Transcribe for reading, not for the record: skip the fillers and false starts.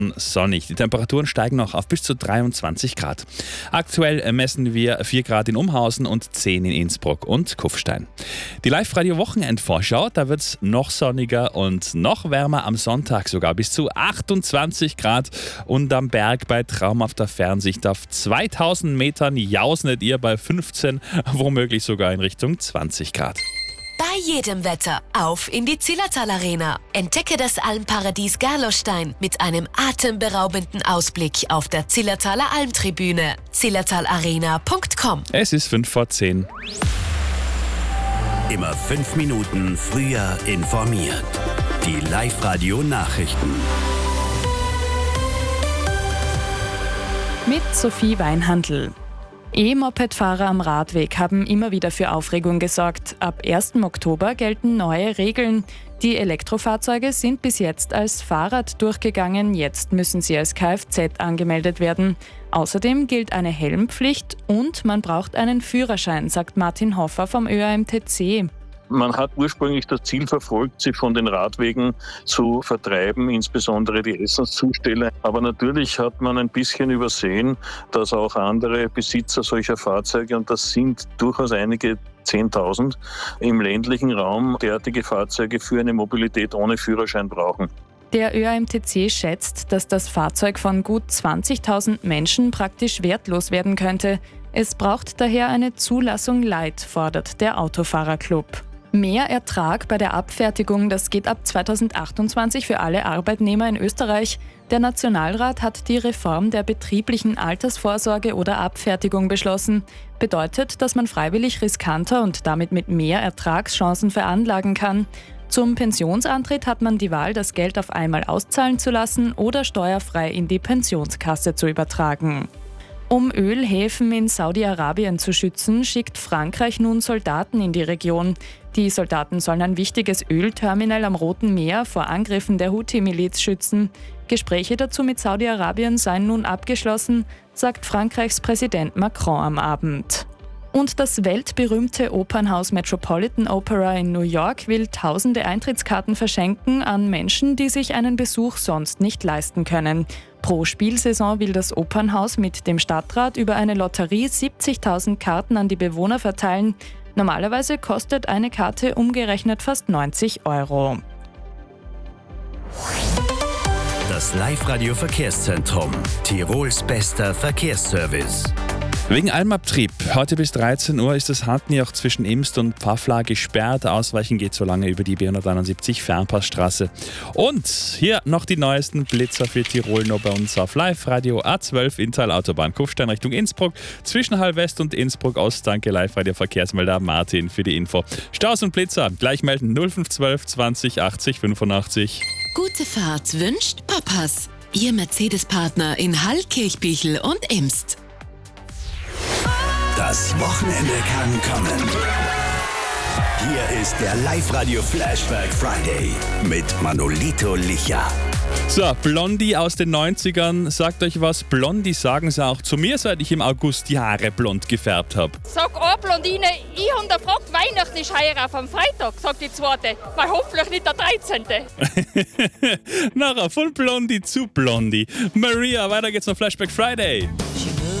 sonnig. Die Temperaturen steigen noch auf bis zu 23 Grad. Aktuell messen wir 4 Grad in Umhausen und 10 in Innsbruck und Kufstein. Die Live-Radio-Wochenendvorschau, da wird es noch sonniger und noch wärmer am Sonntag, sogar bis zu 28 Grad. Und am Berg bei traumhafter Fernsicht auf 2000 Metern jausnet ihr bei 15, womöglich sogar in Richtung 20 Grad. Bei jedem Wetter auf in die Zillertal Arena. Entdecke das Almparadies Gerlostein mit einem atemberaubenden Ausblick auf der Zillertaler Almtribüne. zillertalarena.com. Es ist 5:10. Immer 5 Minuten früher informiert. Die Live-Radio-Nachrichten. Mit Sophie Weinhandl. E-Moped-Fahrer am Radweg haben immer wieder für Aufregung gesorgt. Ab 1. Oktober gelten neue Regeln. Die Elektrofahrzeuge sind bis jetzt als Fahrrad durchgegangen, jetzt müssen sie als Kfz angemeldet werden. Außerdem gilt eine Helmpflicht und man braucht einen Führerschein, sagt Martin Hoffer vom ÖAMTC. Man hat ursprünglich das Ziel verfolgt, sie von den Radwegen zu vertreiben, insbesondere die Essenszusteller. Aber natürlich hat man ein bisschen übersehen, dass auch andere Besitzer solcher Fahrzeuge, und das sind durchaus einige 10.000, im ländlichen Raum derartige Fahrzeuge für eine Mobilität ohne Führerschein brauchen. Der ÖAMTC schätzt, dass das Fahrzeug von gut 20.000 Menschen praktisch wertlos werden könnte. Es braucht daher eine Zulassung Light, fordert der Autofahrerclub. Mehr Ertrag bei der Abfertigung, das geht ab 2028 für alle Arbeitnehmer in Österreich. Der Nationalrat hat die Reform der betrieblichen Altersvorsorge oder Abfertigung beschlossen. Bedeutet, dass man freiwillig riskanter und damit mit mehr Ertragschancen veranlagen kann. Zum Pensionsantritt hat man die Wahl, das Geld auf einmal auszahlen zu lassen oder steuerfrei in die Pensionskasse zu übertragen. Um Ölhäfen in Saudi-Arabien zu schützen, schickt Frankreich nun Soldaten in die Region. Die Soldaten sollen ein wichtiges Ölterminal am Roten Meer vor Angriffen der Houthi-Miliz schützen. Gespräche dazu mit Saudi-Arabien seien nun abgeschlossen, sagt Frankreichs Präsident Macron am Abend. Und das weltberühmte Opernhaus Metropolitan Opera in New York will tausende Eintrittskarten verschenken an Menschen, die sich einen Besuch sonst nicht leisten können. Pro Spielsaison will das Opernhaus mit dem Stadtrat über eine Lotterie 70.000 Karten an die Bewohner verteilen. Normalerweise kostet eine Karte umgerechnet fast 90 €. Das Live-Radio-Verkehrszentrum. Tirols bester Verkehrsservice. Wegen Almabtrieb. Heute bis 13 Uhr ist das Hartnioch zwischen Imst und Pfaffla gesperrt. Ausweichen geht so lange über die B171 Fernpassstraße. Und hier noch die neuesten Blitzer für Tirol noch bei uns auf Live-Radio A12 Inntal Autobahn Kufstein Richtung Innsbruck. Zwischen Hallwest und Innsbruck Ost. Danke Live-Radio Verkehrsmelder Martin für die Info. Staus und Blitzer gleich melden 0512 20 80 85. Gute Fahrt wünscht Papas. Ihr Mercedes-Partner in Hall, Kirchbichel und Imst. Das Wochenende kann kommen. Hier ist der Live-Radio Flashback Friday mit Manolito Licha. So, Blondie aus den 90ern. Sagt euch was, Blondie sagen sie auch zu mir, seit ich im August die Haare blond gefärbt habe. Sag eine Blondine, ich habe gefragt, Weihnachten ist heuer auf am Freitag, sagt die zweite. Weil hoffentlich nicht der 13. Nachher von Blondie zu Blondie. Maria, weiter geht's noch Flashback Friday.